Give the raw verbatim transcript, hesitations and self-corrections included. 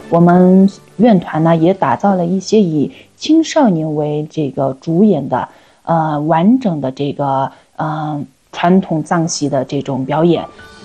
我们院团呢也打造了一些以青少年为这个主演的呃完整的这个嗯、呃、传统藏戏的这种表演。